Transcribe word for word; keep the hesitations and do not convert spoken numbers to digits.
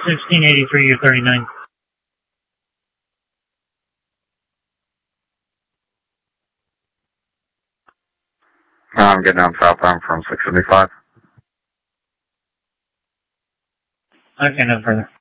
sixteen eighty-three, U thirty-nine. I'm getting down southbound from six seventy-five. Okay, no further.